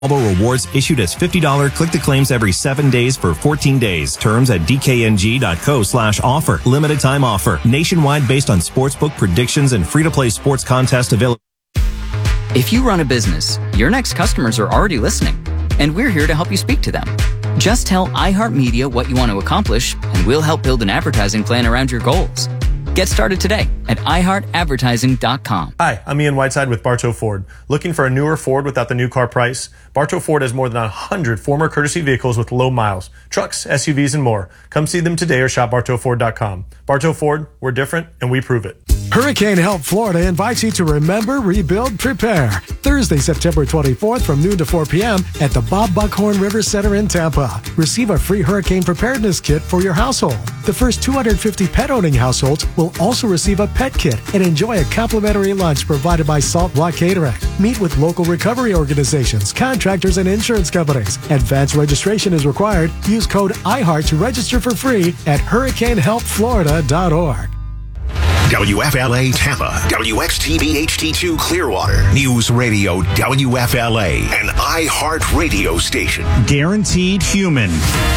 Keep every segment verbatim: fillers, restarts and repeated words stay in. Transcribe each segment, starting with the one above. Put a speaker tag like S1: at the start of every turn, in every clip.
S1: Rewards issued as fifty dollars click-to-claims every seven days for fourteen days. Terms at dkng.co slash offer. Limited time offer. Nationwide based on sportsbook predictions and free-to-play sports contest available.
S2: If you run a business, your next customers are already listening, and we're here to help you speak to them. Just tell iHeartMedia what you want to accomplish, and we'll help build an advertising plan around your goals. Get started today at i heart advertising dot com.
S3: Hi, I'm Ian Whiteside with Bartow Ford. Looking for a newer Ford without the new car price? Bartow Ford has more than one hundred former courtesy vehicles with low miles, trucks, S U Vs, and more. Come see them today or shop bartow ford dot com. Bartow Ford, we're different, and we prove it.
S4: Hurricane Help Florida invites you to remember, rebuild, prepare. Thursday, September twenty-fourth from noon to four p.m. at the Bob Buckhorn River Center in Tampa. Receive a free hurricane preparedness kit for your household. The first two hundred fifty pet-owning households will also receive a pet kit and enjoy a complimentary lunch provided by Salt Block Catering. Meet with local recovery organizations, contractors, and insurance companies. Advanced registration is required. Use code I heart to register for free at hurricane help florida dot org.
S5: W F L A Tampa, W X T V H D two Clearwater, News Radio W F L A, an iHeart radio station.
S6: Guaranteed human.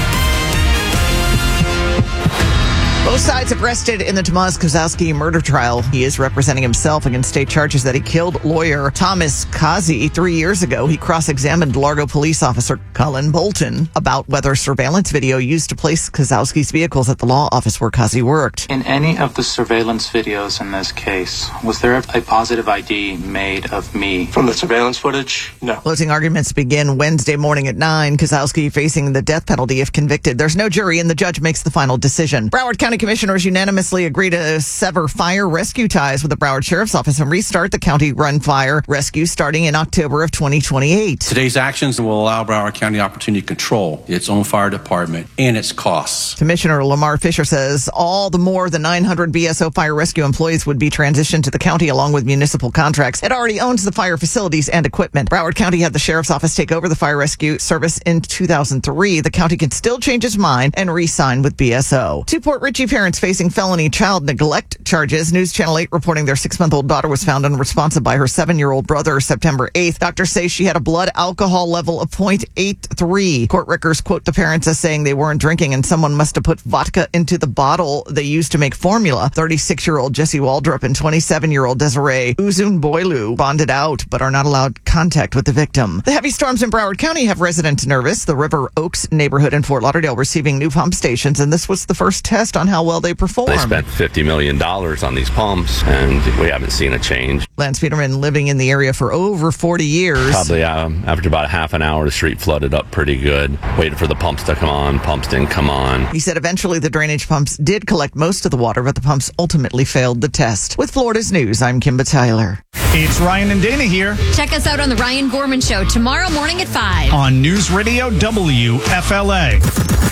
S7: Both sides have rested in the Tomas Kozlowski murder trial. He is representing himself against state charges that he killed lawyer Thomas Kazi three years ago. He cross-examined Largo police officer Colin Bolton about whether surveillance video used to place Kozlowski's vehicles at the law office where Kazi worked.
S8: In any of the surveillance videos in this case, was there a positive I D made of me?
S9: From the surveillance footage? No.
S7: Closing arguments begin Wednesday morning at nine. Kozlowski facing the death penalty if convicted. There's no jury and the judge makes the final decision. Broward County Commissioners unanimously agree to sever fire rescue ties with the Broward Sheriff's Office and restart the county-run fire rescue starting in October of twenty twenty-eight.
S10: Today's actions will allow Broward County the opportunity to control its own fire department and its costs.
S7: Commissioner Lamar Fisher says all the more than nine hundred B S O fire rescue employees would be transitioned to the county along with municipal contracts. It already owns the fire facilities and equipment. Broward County had the Sheriff's Office take over the fire rescue service in two thousand three. The county can still change its mind and re-sign with B S O. Two Port Richey parents facing felony child neglect charges. News Channel eight reporting their six-month-old daughter was found unresponsive by her seven-year-old brother September eighth. Doctors say she had a blood alcohol level of point eight three. Court records quote the parents as saying they weren't drinking and someone must have put vodka into the bottle they used to make formula. thirty-six-year-old Jesse Waldrop and twenty-seven-year-old Desiree Uzunboilu bonded out but are not allowed contact with the victim. The heavy storms in Broward County have residents nervous. The River Oaks neighborhood in Fort Lauderdale receiving new pump stations, and this was the first test on how well they perform.
S11: They spent fifty million dollars on these pumps, and we haven't seen a change.
S7: Lance Peterman, living in the area for over forty years.
S11: Probably um, after about a half an hour, the street flooded up pretty good. Waited for the pumps to come on. Pumps didn't come on.
S7: He said eventually the drainage pumps did collect most of the water, but the pumps ultimately failed the test. With Florida's News, I'm Kimba Tyler.
S6: It's Ryan and Dana here.
S12: Check us out on the Ryan Gorman Show tomorrow morning at five.
S6: On News Radio W F L A.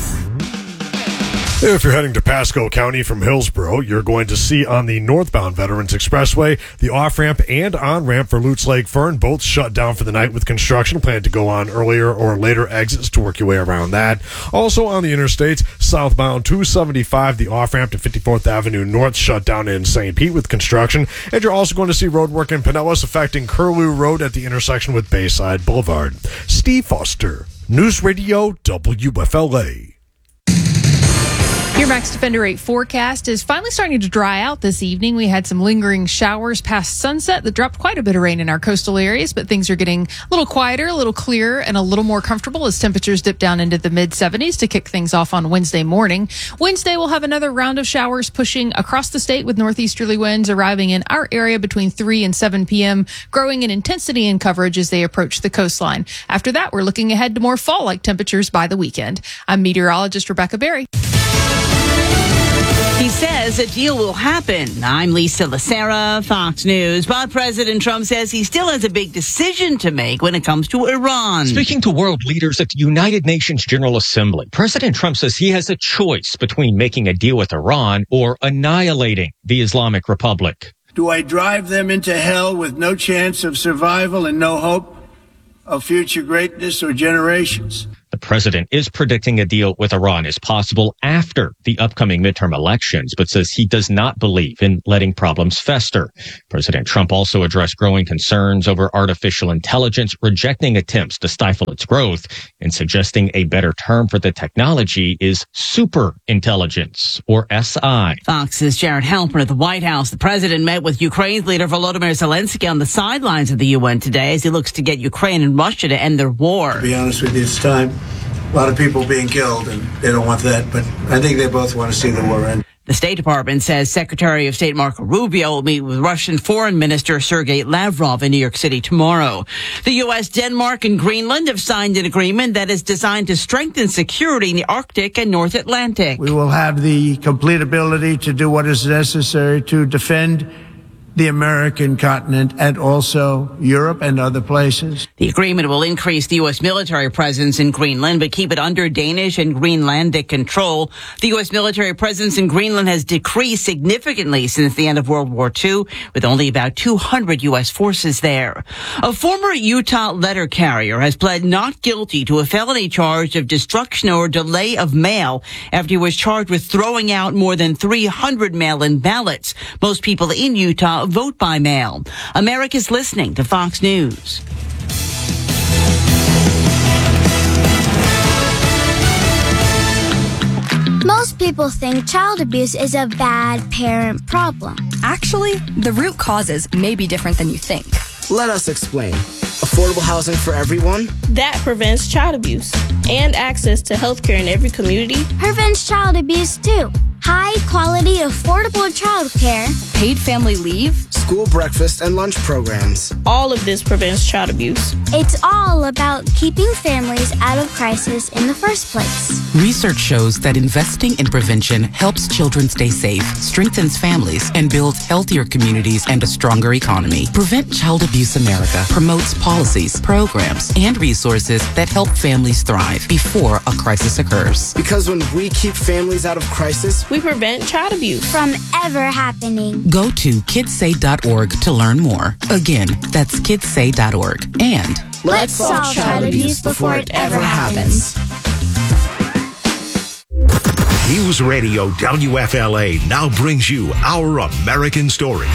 S4: If you're heading to Pasco County from Hillsborough, you're going to see on the northbound Veterans Expressway the off-ramp and on-ramp for Lutz Lake Fern, both shut down for the night with construction planned to go on earlier or later exits to work your way around that. Also on the interstates, southbound two seventy-five, the off-ramp to fifty-fourth Avenue North shut down in Saint Pete with construction. And you're also going to see road work in Pinellas affecting Curlew Road at the intersection with Bayside Boulevard. Steve Foster, News Radio W F L A.
S13: Your Max Defender eight forecast is finally starting to dry out this evening. We had some lingering showers past sunset that dropped quite a bit of rain in our coastal areas, but things are getting a little quieter, a little clearer, and a little more comfortable as temperatures dip down into the mid seventies to kick things off on Wednesday morning. Wednesday, we'll have another round of showers pushing across the state with northeasterly winds arriving in our area between three and seven p.m., growing in intensity and coverage as they approach the coastline. After that, we're looking ahead to more fall-like temperatures by the weekend. I'm meteorologist Rebecca Berry.
S14: He says a deal will happen. I'm Lisa Lacera, Fox News. But President Trump says he still has a big decision to make when it comes to Iran.
S15: Speaking to world leaders at the United Nations General Assembly, President Trump says he has a choice between making a deal with Iran or annihilating the Islamic Republic.
S16: Do I drive them into hell with no chance of survival and no hope of future greatness or generations?
S15: The The president is predicting a deal with Iran is possible after the upcoming midterm elections, but says he does not believe in letting problems fester. President Trump also addressed growing concerns over artificial intelligence, rejecting attempts to stifle its growth and suggesting a better term for the technology is super intelligence, or S I.
S14: Fox's Jared Halpern at the White House. The president met with Ukraine's leader Volodymyr Zelensky on the sidelines of the U N today as he looks to get Ukraine and Russia to end their war.
S16: To be honest with you, it's time. A lot of people being killed, and they don't want that, but I think they both want to see the war end.
S14: The State Department says Secretary of State Marco Rubio will meet with Russian Foreign Minister Sergei Lavrov in New York City tomorrow. The U S, Denmark, and Greenland have signed an agreement that is designed to strengthen security in the Arctic and North Atlantic.
S16: We will have the complete ability to do what is necessary to defend the American continent and also Europe and other places.
S14: The agreement will increase the U S military presence in Greenland, but keep it under Danish and Greenlandic control. The U S military presence in Greenland has decreased significantly since the end of World War Two, with only about two hundred U S forces there. A former Utah letter carrier has pled not guilty to a felony charge of destruction or delay of mail after he was charged with throwing out more than three hundred mail-in ballots. Most people in Utah vote by mail. America's listening to Fox News.
S17: Most people think child abuse is a bad parent problem.
S18: Actually, the root causes may be different than you think.
S19: Let us explain. Affordable housing for everyone?
S20: That prevents child abuse. And access to health care in every community.
S17: Prevents child abuse too. High quality, affordable child care.
S18: Paid family leave.
S19: School breakfast and lunch programs.
S20: All of this prevents child abuse.
S17: It's all about keeping families out of crisis in the first place.
S21: Research shows that investing in prevention helps children stay safe, strengthens families, and builds healthier communities and a stronger economy. Prevent Child Abuse America promotes policies, programs, and resources that help families thrive before a crisis occurs.
S19: Because when we keep families out of crisis,
S20: we prevent child abuse
S17: from ever happening.
S21: Go to kids say dot org to learn more. Again, that's kids say dot org. And
S17: let's solve child abuse before it ever happens.
S5: News Radio W F L A now brings you Our American Stories.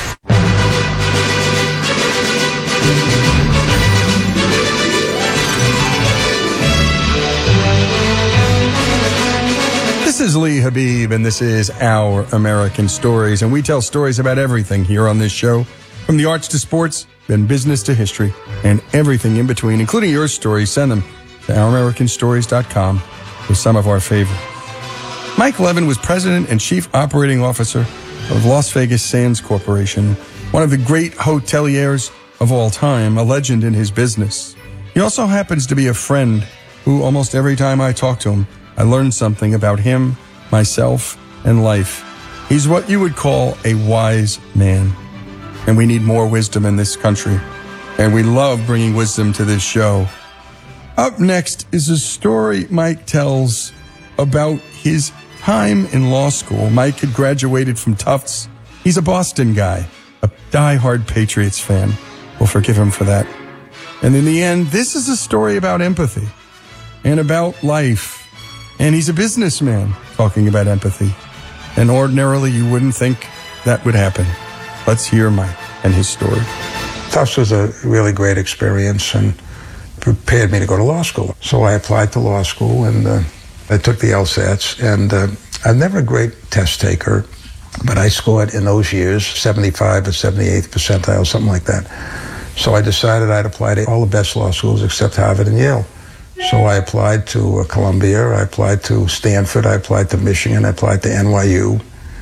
S22: This is Lee Habib, and this is Our American Stories, and we tell stories about everything here on this show, from the arts to sports, then business to history, and everything in between, including your stories. Send them to our american stories dot com with some of our favorites. Mike Levin was president and chief operating officer of Las Vegas Sands Corporation, one of the great hoteliers of all time, a legend in his business. He also happens to be a friend who, almost every time I talk to him, I learned something about him, myself, and life. He's what you would call a wise man. And we need more wisdom in this country. And we love bringing wisdom to this show. Up next is a story Mike tells about his time in law school. Mike had graduated from Tufts. He's a Boston guy, a diehard Patriots fan. We'll forgive him for that. And in the end, this is a story about empathy and about life. And he's a businessman talking about empathy. And ordinarily, you wouldn't think that would happen. Let's hear Mike and his story.
S23: Tufts was a really great experience and prepared me to go to law school. So I applied to law school, and uh, I took the LSATs. And uh, I'm never a great test taker, but I scored in those years seventy-five or seventy-eighth percentile, something like that. So I decided I'd apply to all the best law schools except Harvard and Yale. So I applied to uh, Columbia, I applied to Stanford, I applied to Michigan, I applied to N Y U,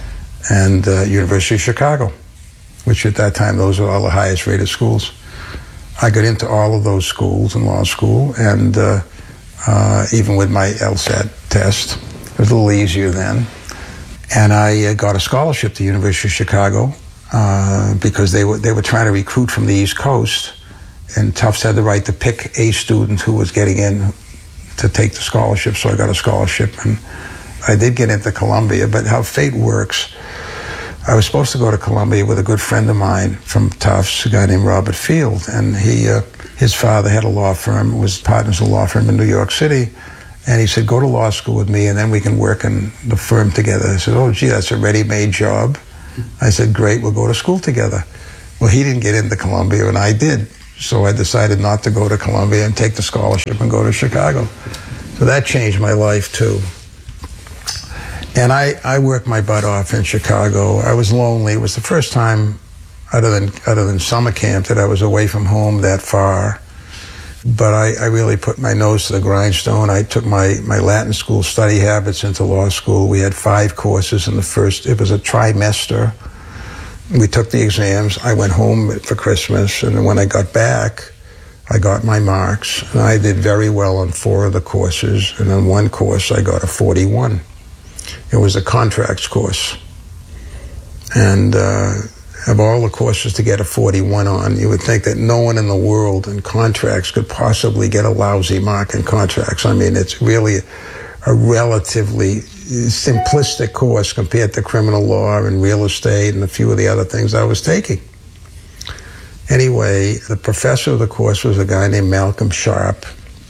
S23: and uh, University of Chicago, which at that time, those were all the highest rated schools. I got into all of those schools in law school, and uh, uh, even with my LSAT test, it was a little easier then. And I uh, got a scholarship to the University of Chicago uh, because they were, they were trying to recruit from the East Coast. And Tufts had the right to pick a student who was getting in to take the scholarship, so I got a scholarship. And I did get into Columbia, but how fate works, I was supposed to go to Columbia with a good friend of mine from Tufts, a guy named Robert Field, and he uh, his father had a law firm, was partners in a law firm in New York City. And he said, go to law school with me, and then we can work in the firm together. I said, oh, gee, that's a ready-made job. I said, great, we'll go to school together. Well, he didn't get into Columbia, and I did. So I decided not to go to Columbia and take the scholarship and go to Chicago. So that changed my life, too. And I, I worked my butt off in Chicago. I was lonely. It was the first time, other than other than summer camp, that I was away from home that far. But I, I really put my nose to the grindstone. I took my, my Latin school study habits into law school. We had five courses in the first, it was a trimester. We took the exams. I went home for Christmas, and when I got back, I got my marks. And I did very well on four of the courses, and on one course I got a forty-one. It was a contracts course. And uh, of all the courses to get a forty-one on, you would think that no one in the world in contracts could possibly get a lousy mark in contracts. I mean, it's really a relatively simplistic course compared to criminal law and real estate and a few of the other things I was taking. Anyway, the professor of the course was a guy named Malcolm Sharp.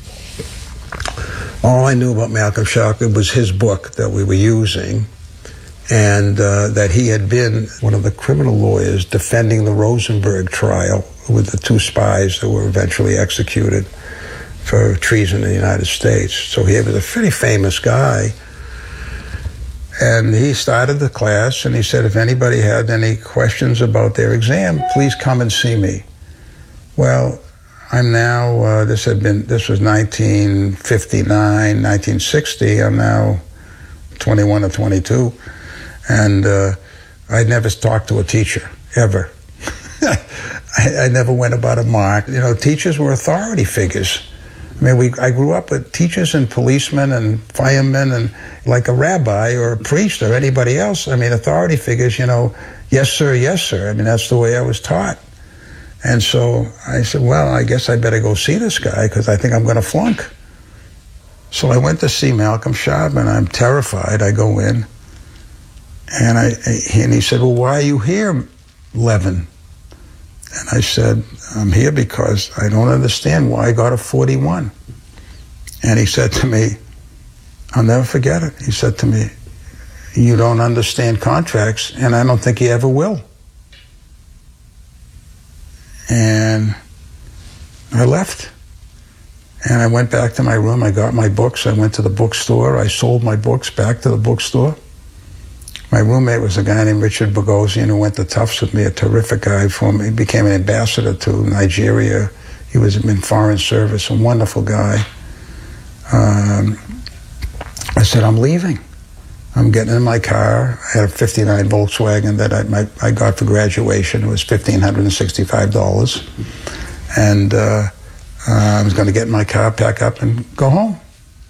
S23: All I knew about Malcolm Sharp was his book that we were using, and uh, that he had been one of the criminal lawyers defending the Rosenberg trial with the two spies that were eventually executed for treason in the United States. So he was a pretty famous guy. And he started the class, and he said, if anybody had any questions about their exam, please come and see me. Well, I'm now, uh, this had been, this was nineteen fifty-nine, nineteen sixty. I'm now twenty-one or twenty-two. And uh, I never talked to a teacher, ever. I, I never went about a mark. You know, teachers were authority figures. I mean, we, I grew up with teachers and policemen and firemen and like a rabbi or a priest or anybody else. I mean, authority figures, you know, yes, sir, yes, sir. I mean, that's the way I was taught. And so I said, well, I guess I better go see this guy because I think I'm going to flunk. So I went to see Malcolm Sharp, and I'm terrified. I go in, and, I, and he said, well, why are you here, Levin? And I said, I'm here because I don't understand why I got a forty-one. And he said to me, I'll never forget it. He said to me, you don't understand contracts, and I don't think you ever will. And I left. And I went back to my room. I got my books. I went to the bookstore. I sold my books back to the bookstore. My roommate was a guy named Richard Bogosian who went to Tufts with me, a terrific guy for me. He became an ambassador to Nigeria. He was in foreign service, a wonderful guy. Um, I said, I'm leaving. I'm getting in my car. I had a fifty-nine Volkswagen that I, my, I got for graduation. It was one thousand five hundred sixty-five dollars. And uh, uh, I was going to get in my car, pack up, and go home.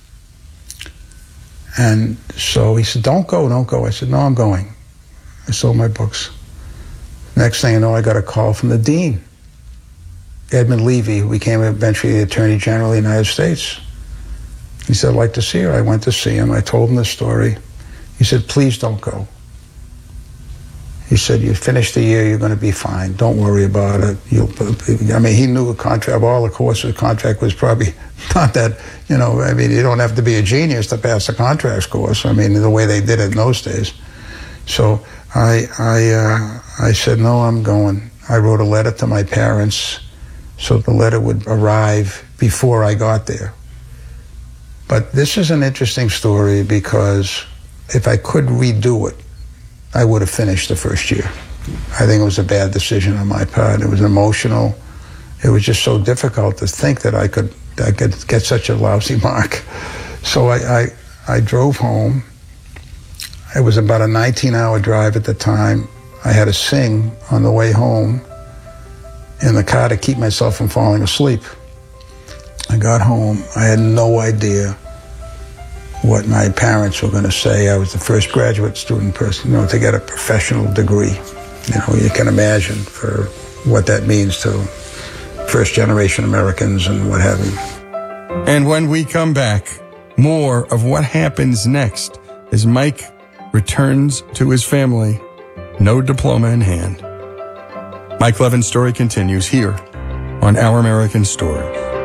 S23: And so he said, don't go, don't go. I said, no, I'm going. I sold my books. Next thing I know, I got a call from the dean, Edmund Levy, who became eventually the Attorney General of the United States. He said, I'd like to see her. I went to see him. I told him the story. He said, please don't go. He said, you finish the year, you're going to be fine. Don't worry about it. You'll, I mean, he knew a contract, of all the courses, the contract was probably not that, you know, I mean, you don't have to be a genius to pass a contracts course. I mean, the way they did it in those days. So I, I, uh, I said, no, I'm going. I wrote a letter to my parents so the letter would arrive before I got there. But this is an interesting story because if I could redo it, I would have finished the first year. I think it was a bad decision on my part. It was emotional. It was just so difficult to think that I could I could get such a lousy mark. So I, I, I drove home. It was about a nineteen-hour drive at the time. I had to sing on the way home in the car to keep myself from falling asleep. I got home. I had no idea what my parents were going to say. I was the first graduate student person, you know, to get a professional degree. You know, you can imagine for what that means to first-generation Americans and what have you.
S22: And when we come back, more of what happens next as Mike returns to his family, no diploma in hand. Mike Levin's story continues here on Our American Story.